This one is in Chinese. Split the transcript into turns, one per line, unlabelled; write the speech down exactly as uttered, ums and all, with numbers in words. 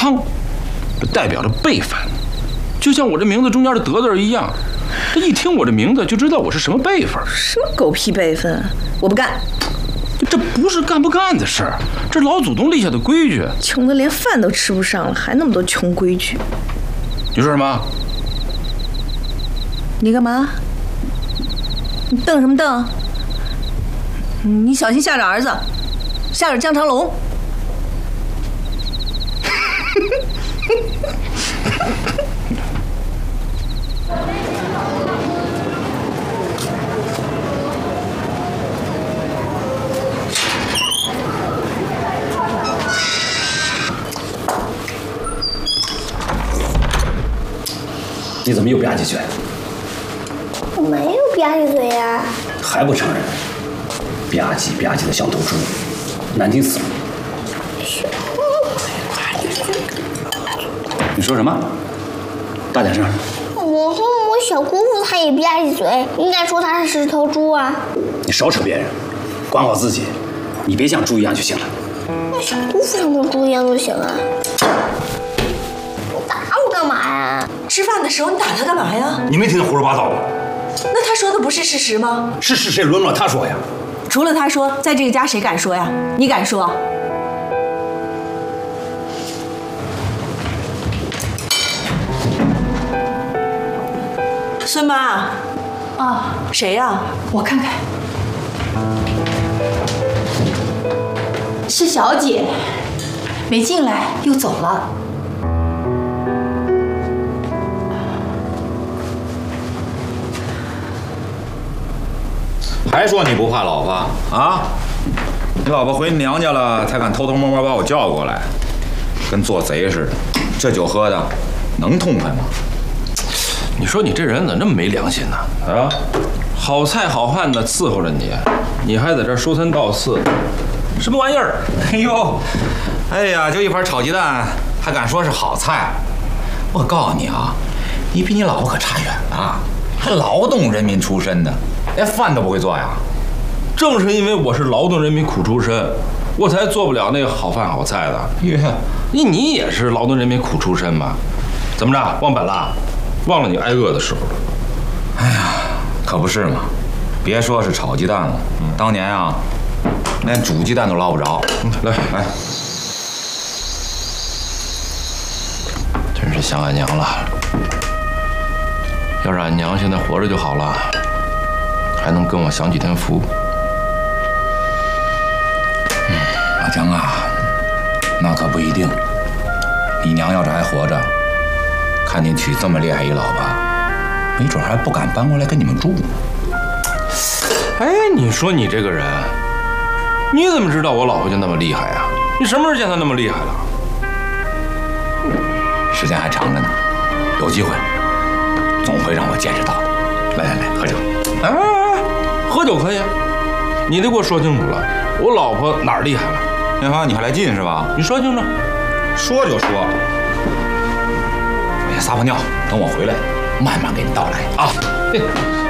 汤，这代表着辈分，就像我这名字中间的德字一样。这一听我这名字就知道我是什么辈分。
什么狗屁辈分？我不干。
这不是干不干的事儿，这老祖宗立下的规矩。
穷的连饭都吃不上了，还那么多穷规矩。
你说什么？
你干嘛？你瞪什么瞪？你小心吓着儿子，吓着江长龙。
你怎么又吧唧嘴？
我没有吧唧嘴呀。
还不承认？吧唧吧唧的小头猪，难听死了！你说什么？大点声！
我说我小姑父他也吧唧嘴，应该说他是头猪啊。
你少扯别人，管好自己，你别像猪一样就行了。
那小姑父像头猪一样就行啊。你打我干嘛呀？
吃饭的时候你打他干嘛呀？
你没听他胡说八道吗？
那他说的不是事实吗？
是是谁轮不了他说呀？
除了他说，在这个家谁敢说呀？你敢说？孙妈，
啊，
谁呀？
我看看，是小姐，没进来又走了。
还说你不怕老婆啊？你老婆回娘家了，才敢偷偷摸摸把我叫过来，跟做贼似的。这酒喝的，能痛快吗？
你说你这人咋那么没良心呢？啊，好菜好饭的伺候着你，你还在这说三道四，什么玩意儿？
哎呦，哎呀，就一盘炒鸡蛋，还敢说是好菜？我告诉你啊，你比你老婆可差远了，还劳动人民出身的。连饭都不会做呀！
正是因为我是劳动人民苦出身，我才做不了那个好饭好菜的。
耶，
你你也是劳动人民苦出身吧？怎么着，忘本了？忘了你挨饿的时候了？
哎呀，可不是嘛！别说是炒鸡蛋了，嗯、当年啊，连煮鸡蛋都捞不着。
嗯、来
来，
真是想俺娘了。要是俺娘现在活着就好了。还能跟我享几天福。
嗯，老姜啊，那可不一定。你娘要是还活着，看你娶这么厉害一老婆，没准还不敢搬过来跟你们住。
哎，你说你这个人，你怎么知道我老婆就那么厉害呀？你什么时候见她那么厉害了？
时间还长着呢，有机会总会让我见识到的。来来来，喝酒。
哎。喝酒可以，你得给我说清楚了，我老婆哪儿厉害了？
元芳，你还来劲是吧？
你说清楚。
说就说。哎呀，撒泡尿，等我回来，慢慢给你道来啊。